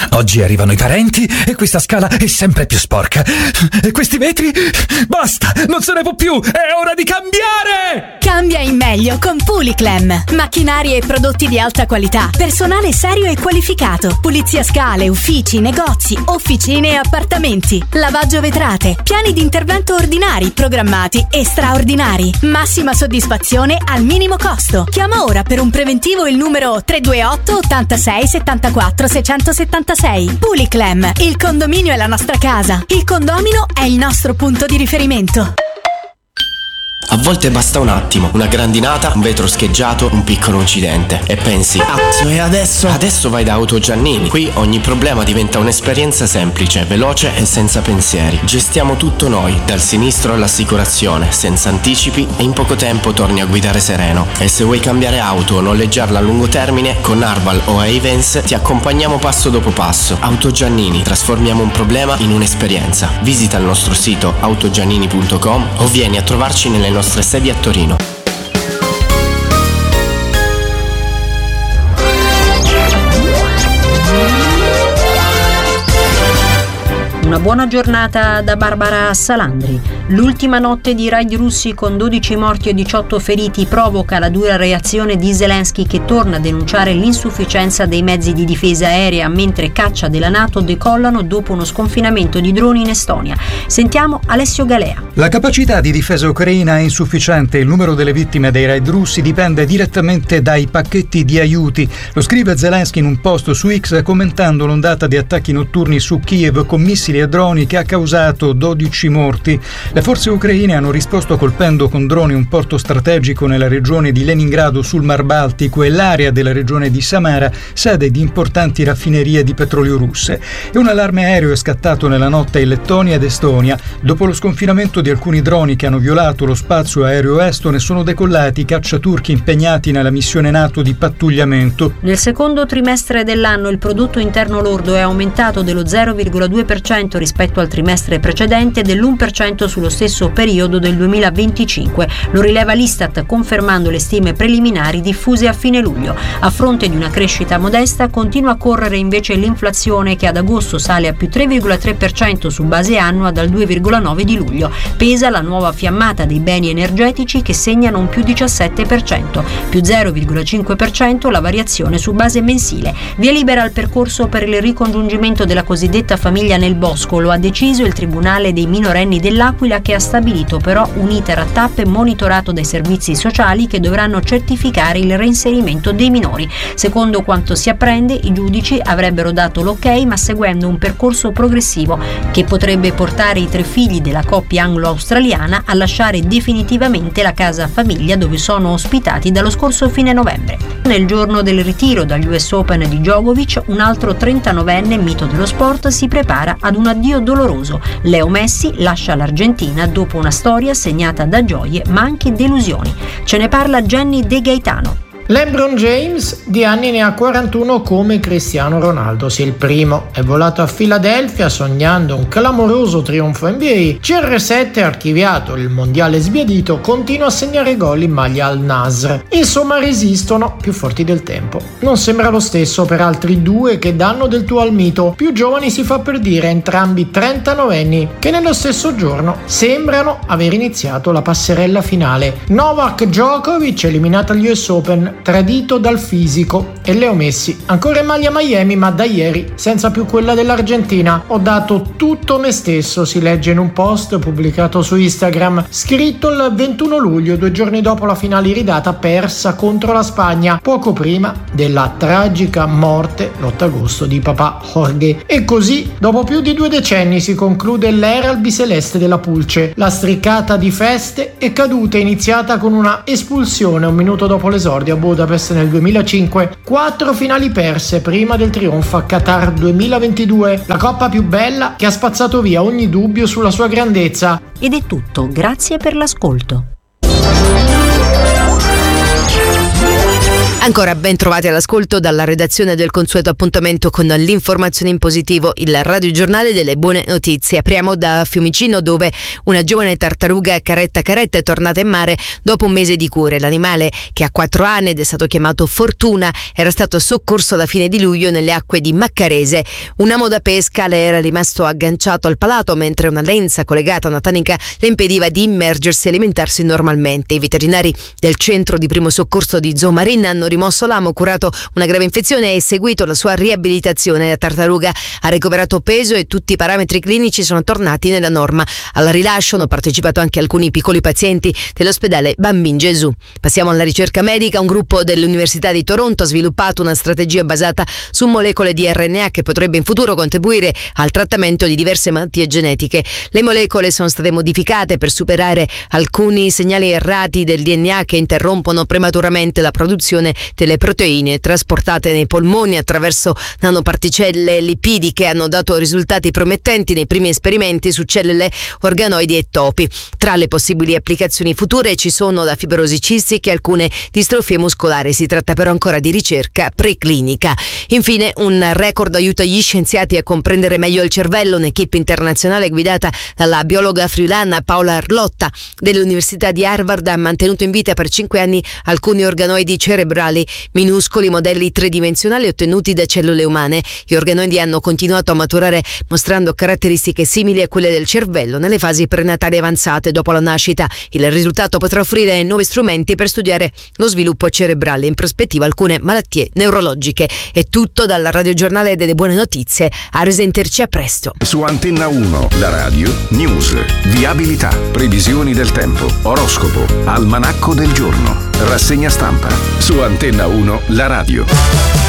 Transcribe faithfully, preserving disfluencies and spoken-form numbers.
Oggi arrivano i parenti e questa scala è sempre più sporca. E questi vetri? Basta, non se ne può più, è ora di cambiare! Cambia in meglio con Puliclem. Macchinari e prodotti di alta qualità, personale serio e qualificato, pulizia scale, uffici, negozi, officine e appartamenti, lavaggio vetrate, piani di intervento ordinari, programmati e straordinari. Massima soddisfazione al minimo costo. Chiama ora per un preventivo il numero tre due otto ottantasei settantaquattro seicentosettantasei. Puliclem, il condominio è la nostra casa, il condomino è il nostro punto di riferimento. A volte basta un attimo, una grandinata, un vetro scheggiato, un piccolo incidente e pensi: cazzo, e adesso? Adesso vai da Auto Giannini. Qui ogni problema diventa un'esperienza semplice, veloce e senza pensieri. Gestiamo tutto noi, dal sinistro all'assicurazione, senza anticipi, e in poco tempo torni a guidare sereno. E se vuoi cambiare auto o noleggiarla a lungo termine, con Arval o Ayvens ti accompagniamo passo dopo passo. Auto Giannini, trasformiamo un problema in un'esperienza. Visita il nostro sito autogiannini punto com o vieni a trovarci nelle nostre sedi a Torino. Una buona giornata da Barbara Salandri. L'ultima notte di raid russi con dodici morti e diciotto feriti provoca la dura reazione di Zelensky, che torna a denunciare l'insufficienza dei mezzi di difesa aerea mentre caccia della NATO decollano dopo uno sconfinamento di droni in Estonia. Sentiamo Alessio Galea. La capacità di difesa ucraina è insufficiente. Il numero delle vittime dei raid russi dipende direttamente dai pacchetti di aiuti. Lo scrive Zelensky in un post su X commentando l'ondata di attacchi notturni su Kiev con missili e droni che ha causato dodici morti. Le forze ucraine hanno risposto colpendo con droni un porto strategico nella regione di Leningrado sul Mar Baltico e l'area della regione di Samara, sede di importanti raffinerie di petrolio russe. E un allarme aereo è scattato nella notte in Lettonia ed Estonia. Dopo lo sconfinamento di alcuni droni che hanno violato lo spazio aereo estone, sono decollati i cacciaturchi impegnati nella missione NATO di pattugliamento. Nel secondo trimestre dell'anno il prodotto interno lordo è aumentato dello zero virgola due per cento rispetto al trimestre precedente e dell'uno per cento sullo stesso periodo del duemilaventicinque. Lo rileva l'Istat, confermando le stime preliminari diffuse a fine luglio. A fronte di una crescita modesta, continua a correre invece l'inflazione, che ad agosto sale a più tre virgola tre per cento su base annua dal due virgola nove di luglio. Pesa la nuova fiammata dei beni energetici, che segnano un più diciassette per cento, più zero virgola cinque per cento la variazione su base mensile. Via libera al percorso per il ricongiungimento della cosiddetta famiglia nel bosco. Lo ha deciso il Tribunale dei minorenni dell'Aquila, che ha stabilito però un iter a tappe monitorato dai servizi sociali, che dovranno certificare il reinserimento dei minori. Secondo quanto si apprende, i giudici avrebbero dato l'ok, ma seguendo un percorso progressivo che potrebbe portare i tre figli della coppia anglo-australiana a lasciare definitivamente la casa famiglia dove sono ospitati dallo scorso fine novembre. Nel giorno del ritiro dagli U S Open di Djokovic, un altro trentanovenne mito dello sport si prepara ad un addio doloroso. Leo Messi lascia l'Argentina dopo una storia segnata da gioie ma anche delusioni. Ce ne parla Jenny De Gaetano. LeBron James di anni ne ha quarantuno come Cristiano Ronaldo, sia il primo. È volato a Filadelfia sognando un clamoroso trionfo N B A. C R sette, archiviato il mondiale sbiadito, continua a segnare gol in maglia al Nasr. Insomma, resistono, più forti del tempo. Non sembra lo stesso per altri due che danno del tuo al mito. Più giovani si fa per dire, entrambi trentanovenni, che nello stesso giorno sembrano aver iniziato la passerella finale. Novak Djokovic, eliminato agli U S Open, tradito dal fisico, e Leo Messi ancora in maglia Miami, ma da ieri senza più quella dell'Argentina. Ho dato tutto me stesso, si legge in un post pubblicato su Instagram, scritto il ventuno luglio, due giorni dopo la finale iridata persa contro la Spagna, poco prima della tragica morte l'otto agosto di papà Jorge. E così, dopo più di due decenni, si conclude l'era albiceleste della Pulce. La striccata di feste è caduta, iniziata con una espulsione un minuto dopo l'esordio a Budapest nel duemilacinque, quattro finali perse prima del trionfo a Qatar duemilaventidue, la coppa più bella che ha spazzato via ogni dubbio sulla sua grandezza. Ed è tutto, grazie per l'ascolto. Ancora ben trovati all'ascolto dalla redazione del consueto appuntamento con l'informazione in positivo, il radiogiornale delle buone notizie. Apriamo da Fiumicino, dove una giovane tartaruga caretta caretta è tornata in mare dopo un mese di cure. L'animale, che ha quattro anni ed è stato chiamato Fortuna, era stato soccorso alla fine di luglio nelle acque di Maccarese. Un amo da pesca le era rimasto agganciato al palato, mentre una lenza collegata a una tanica le impediva di immergersi e alimentarsi normalmente. I veterinari del centro di primo soccorso di Zoo Marine hanno rimosso l'amo, curato una grave infezione e seguito la sua riabilitazione. La tartaruga ha recuperato peso e tutti i parametri clinici sono tornati nella norma. Al rilascio hanno partecipato anche alcuni piccoli pazienti dell'ospedale Bambin Gesù. Passiamo alla ricerca medica. Un gruppo dell'Università di Toronto ha sviluppato una strategia basata su molecole di R N A che potrebbe in futuro contribuire al trattamento di diverse malattie genetiche. Le molecole sono state modificate per superare alcuni segnali errati del D N A che interrompono prematuramente la produzione delle proteine trasportate nei polmoni attraverso nanoparticelle lipidiche. Hanno dato risultati promettenti nei primi esperimenti su cellule organoidi e topi. Tra le possibili applicazioni future ci sono la fibrosi cistica e alcune distrofie muscolari. Si tratta però ancora di ricerca preclinica. Infine, un record aiuta gli scienziati a comprendere meglio il cervello. Un'equipe internazionale guidata dalla biologa friulana Paola Arlotta dell'Università di Harvard ha mantenuto in vita per cinque anni alcuni organoidi cerebrali, minuscoli modelli tridimensionali ottenuti da cellule umane. Gli organoidi hanno continuato a maturare mostrando caratteristiche simili a quelle del cervello nelle fasi prenatali avanzate dopo la nascita. Il risultato potrà offrire nuovi strumenti per studiare lo sviluppo cerebrale e in prospettiva alcune malattie neurologiche. È tutto dal radiogiornale delle buone notizie. A risentirci, a presto. Su Antenna uno, la radio, news, viabilità, previsioni del tempo, oroscopo, almanacco del giorno, rassegna stampa. Su Antenna uno, la radio.